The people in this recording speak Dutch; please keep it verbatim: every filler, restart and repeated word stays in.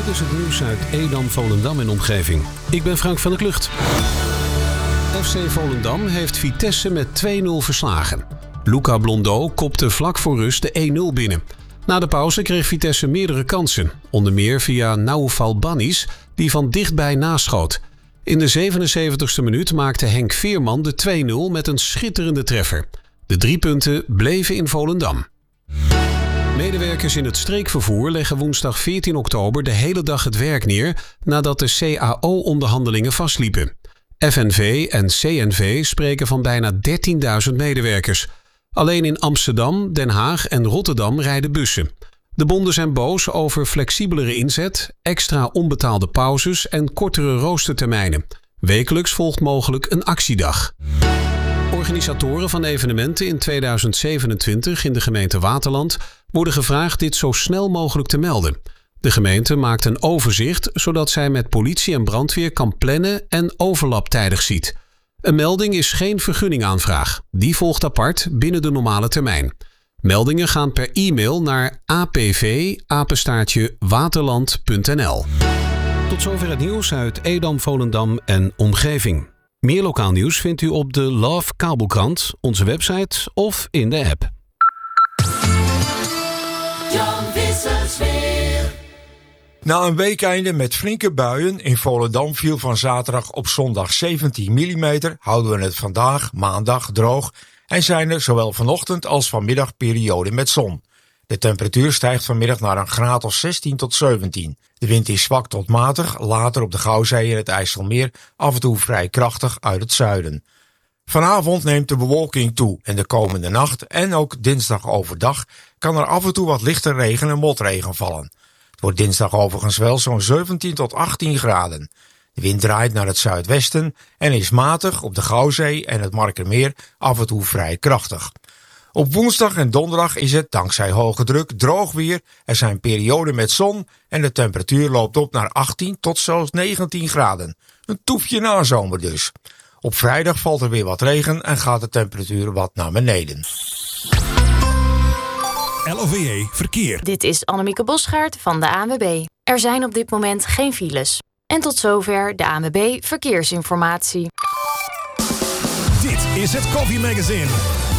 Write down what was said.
Dit is het nieuws uit Edam, Volendam en omgeving. Ik ben Frank van der Klucht. F C Volendam heeft Vitesse met twee nul verslagen. Luca Blondeau kopte vlak voor rust de één nul binnen. Na de pauze kreeg Vitesse meerdere kansen. Onder meer via Naoufal Bannis, die van dichtbij naschoot. In de zevenenzeventigste minuut maakte Henk Veerman de twee nul met een schitterende treffer. De drie punten bleven in Volendam. Medewerkers in het streekvervoer leggen woensdag veertien oktober de hele dag het werk neer nadat de C A O-onderhandelingen vastliepen. F N V en C N V spreken van bijna dertienduizend medewerkers. Alleen in Amsterdam, Den Haag en Rotterdam rijden bussen. De bonden zijn boos over flexibelere inzet, extra onbetaalde pauzes en kortere roostertermijnen. Wekelijks volgt mogelijk een actiedag. Organisatoren van evenementen in tweeduizend zevenentwintig in de gemeente Waterland worden gevraagd dit zo snel mogelijk te melden. De gemeente maakt een overzicht zodat zij met politie en brandweer kan plannen en overlap tijdig ziet. Een melding is geen vergunningaanvraag. Die volgt apart binnen de normale termijn. Meldingen gaan per e-mail naar a p v apenstaartje waterland punt n l. Tot zover het nieuws uit Edam, Volendam en omgeving. Meer lokaal nieuws vindt u op de Love Kabelkrant, onze website of in de app. Jan Vissers weer. Na een weekeinde met flinke buien in Volendam viel van zaterdag op zondag zeventien millimeter, houden we het vandaag, maandag, droog en zijn er zowel vanochtend als vanmiddag perioden met zon. De temperatuur stijgt vanmiddag naar een graad of zestien tot zeventien. De wind is zwak tot matig, later op de Gouwzee en het IJsselmeer af en toe vrij krachtig uit het zuiden. Vanavond neemt de bewolking toe en de komende nacht en ook dinsdag overdag kan er af en toe wat lichte regen en motregen vallen. Het wordt dinsdag overigens wel zo'n zeventien tot achttien graden. De wind draait naar het zuidwesten en is matig op de Gouwzee en het Markermeer af en toe vrij krachtig. Op woensdag en donderdag is het, dankzij hoge druk, droog weer. Er zijn perioden met zon en de temperatuur loopt op naar achttien tot zelfs negentien graden. Een toefje nazomer dus. Op vrijdag valt er weer wat regen en gaat de temperatuur wat naar beneden. L O V E Verkeer. Dit is Annemieke Bosgaard van de A N W B. Er zijn op dit moment geen files. En tot zover de A N W B Verkeersinformatie. Dit is het Koffie Magazine.